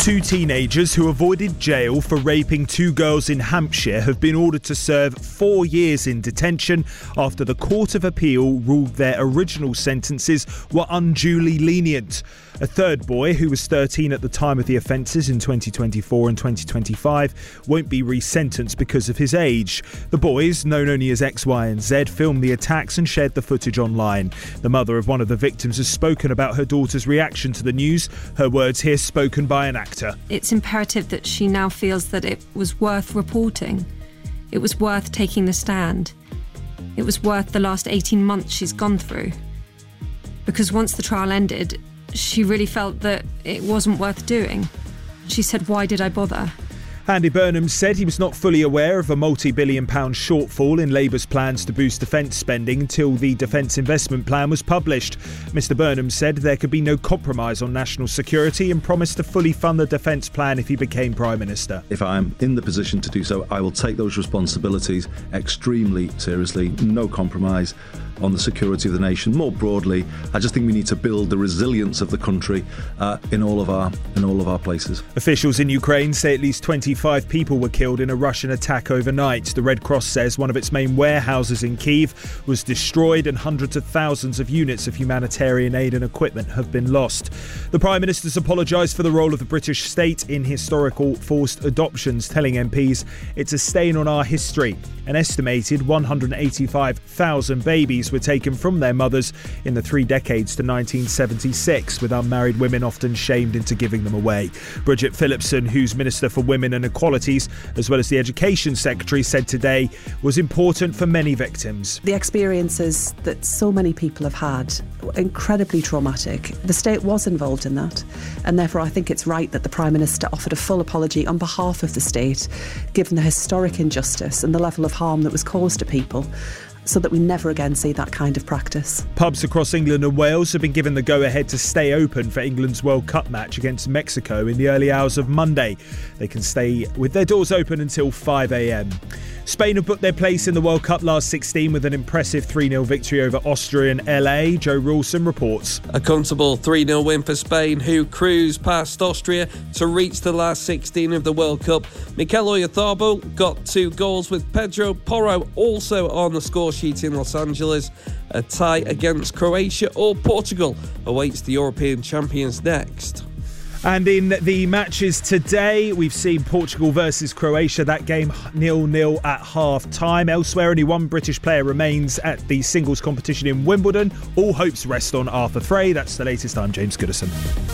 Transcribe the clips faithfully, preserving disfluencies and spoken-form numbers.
Two teenagers who avoided jail for raping two girls in Hampshire have been ordered to serve four years in detention after the Court of Appeal ruled their original sentences were unduly lenient. A third boy, who was thirteen at the time of the offences in twenty twenty-four and twenty twenty-five, won't be resentenced because of his age. The boys, known only as X, Y and Z, filmed the attacks and shared the footage online. The mother of one of the victims has spoken about her daughter's reaction to the news. Her words here spoken by an actor. It's imperative that she now feels that it was worth reporting. It was worth taking the stand. It was worth the last eighteen months she's gone through. Because once the trial ended, she really felt that it wasn't worth doing. She said, "Why did I bother?" Andy Burnham said he was not fully aware of a multi-billion pound shortfall in Labour's plans to boost defence spending until the Defence Investment Plan was published. Mr Burnham said there could be no compromise on national security and promised to fully fund the defence plan if he became Prime Minister. If I'm in the position to do so, I will take those responsibilities extremely seriously. No compromise on the security of the nation. More broadly, I just think we need to build the resilience of the country uh, in all of our in all of our places. Officials in Ukraine say at least twenty-five people were killed in a Russian attack overnight. The Red Cross says one of its main warehouses in Kyiv was destroyed and hundreds of thousands of units of humanitarian aid and equipment have been lost. The Prime Minister's apologised for the role of the British state in historical forced adoptions, telling M Ps it's a stain on our history. An estimated one hundred eighty-five thousand babies were taken from their mothers in the three decades to nineteen seventy-six, with unmarried women often shamed into giving them away. Bridget Phillipson, who's Minister for Women and Equalities, as well as the Education Secretary, said today was important for many victims. The experiences that so many people have had were incredibly traumatic. The state was involved in that, and therefore I think it's right that the Prime Minister offered a full apology on behalf of the state, given the historic injustice and the level of harm that was caused to people, so that we never again see that kind of practice. Pubs across England and Wales have been given the go-ahead to stay open for England's World Cup match against Mexico in the early hours of Monday. They can stay with their doors open until five a m. Spain have booked their place in the World Cup last sixteen with an impressive three nil victory over Austria in L A. Joe Rawson reports. A comfortable three nil win for Spain, who cruised past Austria to reach the last sixteen of the World Cup. Mikel Oyarzabal got two goals, with Pedro Porro also on the score sheet in Los Angeles. A tie against Croatia or Portugal awaits the European champions next. And in the matches today, we've seen Portugal versus Croatia, that game nil nil at half-time. Elsewhere, only one British player remains at the singles competition in Wimbledon. All hopes rest on Arthur Frey. That's the latest. I'm James Goodison.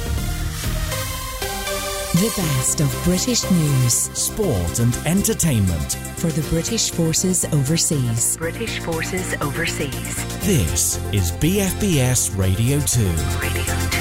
The best of British news, sport and entertainment for the British Forces Overseas. British Forces Overseas. This is B F B S Radio two. Radio two.